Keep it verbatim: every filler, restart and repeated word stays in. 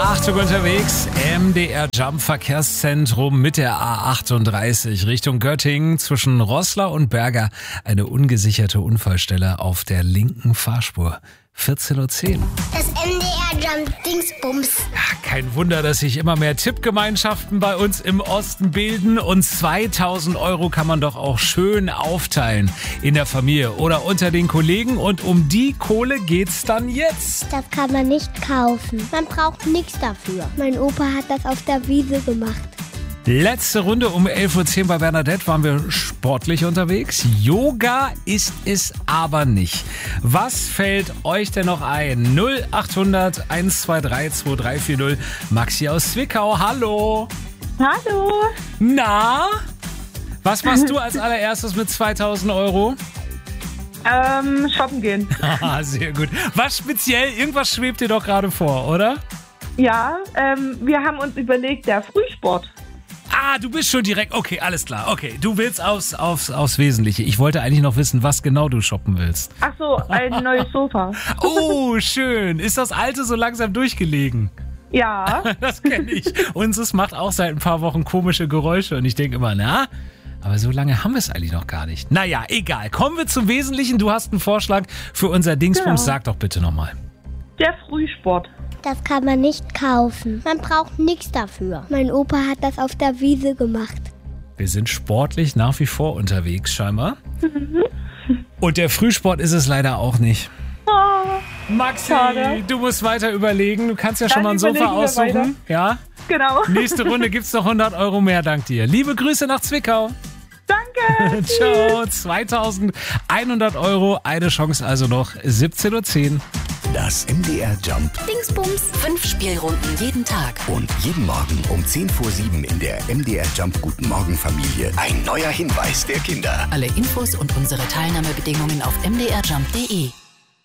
Achtung unterwegs, M D R Jump Verkehrszentrum mit der A achtunddreißig Richtung Göttingen zwischen Roßla und Berger. Eine ungesicherte Unfallstelle auf der linken Fahrspur. vierzehn Uhr zehn. Das M D R Jump Dingsbums. Ja, kein Wunder, dass sich immer mehr Tippgemeinschaften bei uns im Osten bilden. Und zweitausend Euro kann man doch auch schön aufteilen in der Familie oder unter den Kollegen. Und um die Kohle geht's dann jetzt. Das kann man nicht kaufen. Man braucht nichts dafür. Mein Opa hat das auf der Wiese gemacht. Letzte Runde um elf Uhr zehn bei Bernadette waren wir sportlich unterwegs. Yoga ist es aber nicht. Was fällt euch denn noch ein? null achthundert eins zwei drei zwei drei vier null. Maxi aus Zwickau, hallo. Hallo. Na? Was machst du als allererstes mit zweitausend Euro? Ähm, shoppen gehen. Haha, sehr gut. Was speziell? Irgendwas schwebt dir doch gerade vor, oder? Ja, ähm, wir haben uns überlegt, der Frühsport. Ah, du bist schon direkt. Okay, alles klar. Okay, du willst aufs, aufs, aufs Wesentliche. Ich wollte eigentlich noch wissen, was genau du shoppen willst. Ach so, ein neues Sofa. Oh, schön. Ist das alte so langsam durchgelegen? Ja. Das kenne ich. Unseres macht auch seit ein paar Wochen komische Geräusche. Und ich denke immer, na, aber so lange haben wir es eigentlich noch gar nicht. Naja, egal. Kommen wir zum Wesentlichen. Du hast einen Vorschlag für unser Dingsbums. Genau. Sag doch bitte nochmal. Der Frühsport. Das kann man nicht kaufen. Man braucht nichts dafür. Mein Opa hat das auf der Wiese gemacht. Wir sind sportlich nach wie vor unterwegs, scheinbar. Und der Frühsport ist es leider auch nicht. Oh, Maxi, schade. du musst weiter überlegen. Du kannst ja schon Dann mal ein Sofa überlegen wir aussuchen. weiter. Ja? Genau. Nächste Runde gibt's noch hundert Euro mehr, dank dir. Liebe Grüße nach Zwickau. Danke. Ciao. zweitausendeinhundert Euro. Eine Chance also noch. siebzehn Uhr zehn. Das M D R Jump Dingsbums. Fünf Spielrunden jeden Tag. und jeden Morgen um zehn vor sieben in der M D R Jump Guten Morgen Familie. Ein neuer Hinweis der Kinder. Alle Infos und unsere Teilnahmebedingungen auf m d r jump punkt d e.